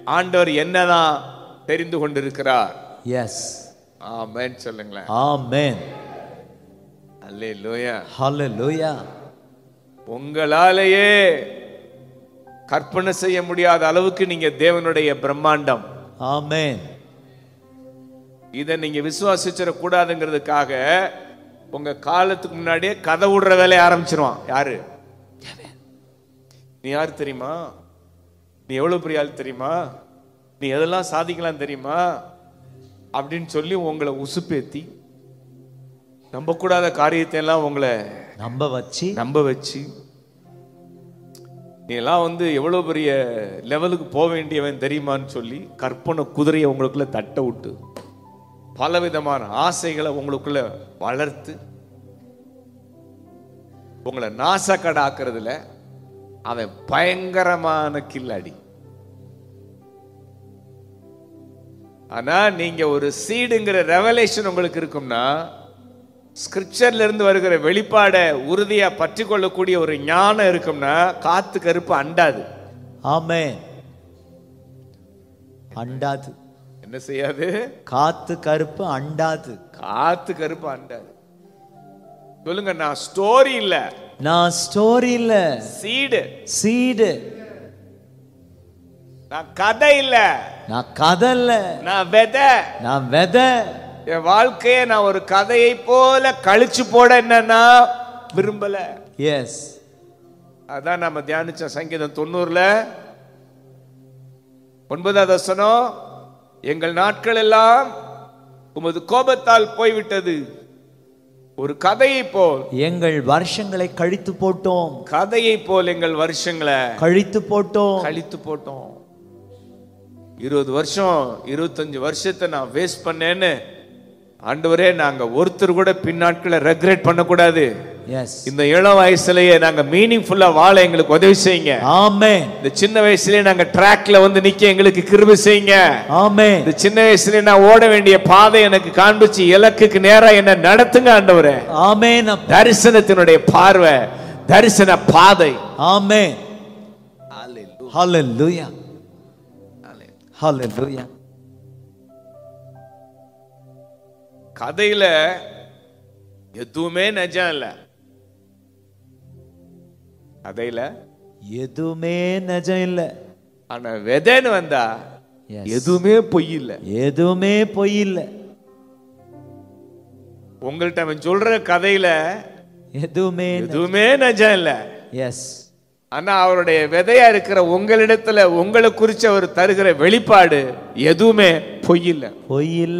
ஆண்டவர் என்னதான் தெரிந்து கொண்டிருக்கிறார். எஸ். ஆமென் சொல்லுங்களேன். ஆமென். அல்லேலூயா. ஹல்லேலூயா. உங்களாலேயே கற்பனை செய்ய முடியாத அளவுக்கு நீங்க தேவனுடைய பிரம்மாண்டம். ஆமென். இதை நீங்க விசுவாசிச்சிட கூடாதுங்கிறதுக்காக உங்க காலத்துக்கு முன்னாடியே கதை விடுற வேலையை ஆரம்பிச்சிருவான். யாரு? நீ யாரு தெரியுமா? நீ எவ்வளவு பெரிய ஆள் தெரியுமா? நீ எதெல்லாம் சாதிக்கலாம் தெரியுமா அப்படின்னு சொல்லி உங்களை உசுப்பேத்தி நம்ப கூடாத காரியத்தை எல்லாம் உங்களை நம்ப வச்சு நீ எல்லாம் எவ்வளவு பெரிய லெவலுக்கு போக வேண்டியவன் தெரியுமான்னு சொல்லி கற்பனை குதிரையை உங்களுக்குள்ள தட்ட விட்டு பலவிதமான ஆசைகளை உங்களுக்குள்ள வளர்த்து உங்களை நாசக்கடாக்குறதுல அவன் பயங்கரமான கில்லாடி. ஆனா நீங்க ஒரு சீடுங்கிற ரெவலேஷன் உங்களுக்கு இருக்கும்னா, ஸ்கிரிப்சர்ல இருந்து வருகிற வெளிப்பாட உறுதியா பற்றி கொள்ளக்கூடிய ஒரு ஞானம் இருக்கும்னா, காத்து கருப்பு அண்டாது. ஆமென். அண்டாது. என்ன செய்யாது? காத்து கருப்பு அண்டாது. காத்து கருப்பு அண்டாது. சொல்லுங்க, நான் ஸ்டோரி இல்ல. நான் ஸ்டோரி இல்ல. சீடு. சீடு. நான் கதை இல்ல. நான் கதை இல்ல. நான் விதை. நான் விதை. என் வாழ்க்கையை நான் ஒரு கதையை போல கழிச்சு போட என்னன்னா விரும்பல. எஸ். அதான் நம்ம தியானிச்ச சங்கீதம் 90ல 9வது வசனம், எங்கள் நாட்கள் எல்லாம் உமது கோபத்தால் போய்விட்டது, ஒரு கதையை போல் எங்கள் வருஷங்களை கழித்து போட்டோம். கதையை போல் எங்கள் வருஷங்களை கழித்து போட்டோம். 20 வருஷம் 25 வருஷத்தை நான் வேஸ்ட் பண்ணேன்னு ஆண்டவரே, நாங்க ஒருத்தர் கூட பின்னாட்களை ரெக்ரெட் பண்ணக்கூடாது. இந்த இளம் வயசுலயே நாங்க மீனிங்ஃபுல்லா வாழ எங்களுக்கு உதவி செய்யுங்க. ஆமென். இந்த சின்ன வயசுலயே நாங்க ட்ராக்ல நிக்க எங்களுக்கு கிருபை செய்யுங்க. ஆமென். இந்த சின்ன வயசுலயே நான் ஓட வேண்டிய பாதை எனக்கு காண்பிச்சு இலக்குக்கு நேரா என்ன நடத்துங்க ஆண்டவரே. ஆமென். தரிசனத்தினுடைய பார்வை, தரிசன பாதை. ஆமென். ஹல்லேலூயா. ஹல்லேலூயா. கதையில எதுவுமே நிஜம் இல்ல. கதையில எதுவுமே நிஜம் இல்ல. ஆனா விதைன்னு வந்தா எதுவுமே பொய் இல்ல. எதுவுமே பொய் இல்ல. உங்கள்ட்ட அவன் சொல்ற கதையில எதுவுமே நிஜம் இல்ல. எஸ். ஆனா அவருடைய விதையா இருக்கிற உங்களிடத்துல உங்களை குறிச்சு அவர் தருகிற வெளிப்பாடு எதுவுமே பொய் இல்ல. பொய் இல்ல.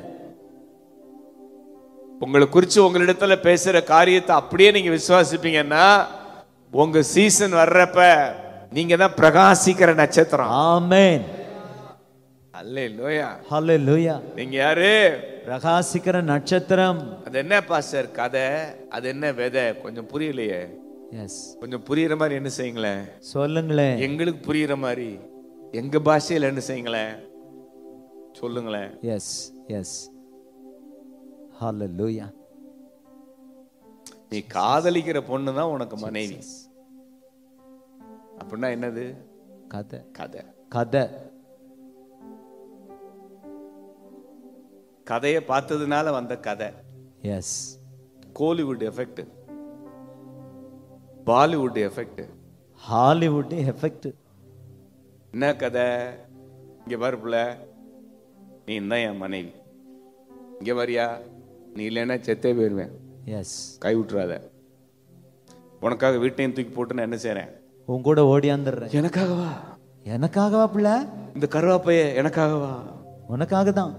உங்களை குறிச்சு உங்களிடத்துல பேசுற காரியத்தை அப்படியே நீங்க விசுவாசிப்பீங்கன்னா உங்க சீசன் வர்றப்ப நீங்க தான் பிரகாசிக்கிற நட்சத்திரம். ஆமென். அல்லேலூயா. ஹல்லேலூயா. நீங்க யாரு? பிரகாசிக்கிற நட்சத்திரம். அது என்ன பாஸ்டர் கதை? அது என்ன விதை? கொஞ்சம் புரியலையே. எஸ். கொஞ்சம் புரியுற மாதிரி என்ன செய்யுங்களேன். சொல்லுங்களேன். எங்களுக்கு புரியுற மாதிரி எங்க பாஷையில என்ன செய்யுங்களேன், சொல்லுங்களேன். எஸ். எஸ். ஹல்லேலூயா. நீ காதலிக்கிற பொண்ணு தான் உனக்கு மனைவி அப்படின்னா என்னது? கதை. கதை. கதை. கதையை பார்த்ததுனால வந்த கதை. S. Kollywood effect, Bollywood effect, Hollywood effect. என்ன கதை? இங்க பாருப்புல, நீ தான் என் மனைவி, இங்க வரியா? நீ இல்லைன்னா செத்தே போயிருவேன். எஸ். கை விட்டுறாத. உனக்காக வீட்டையும் தூக்கி போட்டு நான் என்ன செய்யறேன்? உன் கூட ஓடியாந்துடுறேன். எனக்காகவா? எனக்காகவா பிள்ளை? இந்த கருவாப்பைய எனக்காகவா? உனக்காக தான்.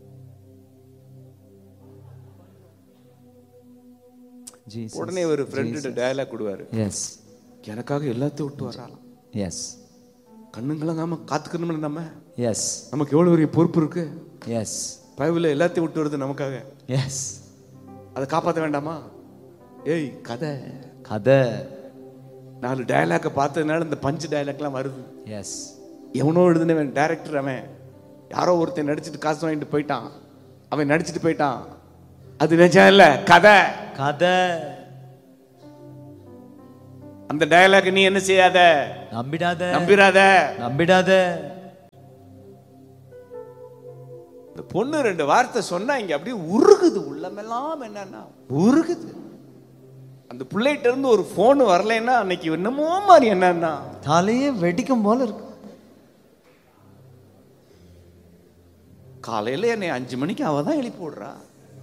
உடனே ஒரு ஃப்ரெண்ட் டயலாக் கொடுவாரு. எஸ். எனக்காக எல்லாத்தையும் விட்டு வராலாம். எஸ். கண்ணுங்களாம் காத்துக்கணும் நம்ம. எஸ். நமக்கு எவ்வளவு பெரிய பொறுப்பு இருக்கு. எஸ். பைபிள்ல எல்லாத்தையும் விட்டு வருது நமக்காக. எஸ். அதை காப்பாற்ற வேண்டாமா? ஏய் கதை. கதை. 4 டயலாக பார்த்ததுனால இந்த பஞ்சு டயலாக்லாம் வருது. எஸ். எவனோ எழுதுனவன் டைரக்டர், அவன் யாரோ ஒருத்தன் நடிச்சுட்டு காசு வாங்கிட்டு போயிட்டான், அவன் நடிச்சுட்டு போயிட்டான். அது நிஜம் இல்ல, கதை. கதை. அந்த டயலாக் நீ என்ன செய்யாத, நம்பிடாத. நம்பிராத. நம்பிடாத. இந்த பொண்ணு 2 வார்த்தை சொன்னா இங்க அப்படியே உருகுது, உள்ளமெல்லாம் என்னன்னா உருகுது. அந்த பிள்ளைகிட்ட இருந்து ஒரு போன் வரலைன்னா அன்னைக்கு என்னமோ மாதிரி என்னன்னா தலையே வெடிக்கும் போல இருக்கு. காலையில என்னை 5 மணிக்கு அவ தான் எழுப்பி விடுறா.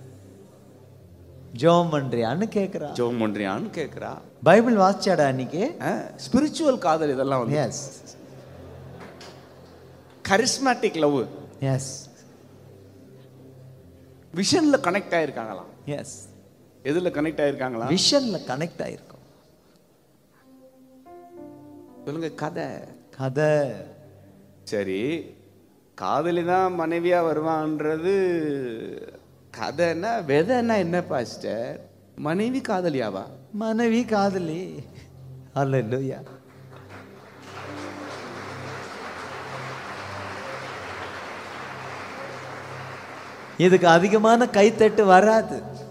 ஜோம் பண்றியான்னு கேக்குறா. ஜெபம் பண்றியான்னு கேக்குறா. பைபிள் வாசிச்சாடா அன்னைக்கு? ஸ்பிரிச்சுவல் காதல் இதெல்லாம் வந்து. S charismatic love. S விஷன்ல connect ஆயிருக்காங்களாம். S எதுல கனெக்ட் ஆயிருக்காங்களா? விஷன்ல கனெக்ட் ஆயிருக்கும். சொல்லுங்க. கதை கதை. சரி, காதலி தான் மனைவியா வருவான்றது கதைன்னா, வெதைன்னா என்ன பாஸ்டர்? மனைவி காதலியாவா? மனைவி காதலி. அல்லேலூயா. இதுக்கு அதிகமான கைத்தட்டு வராது.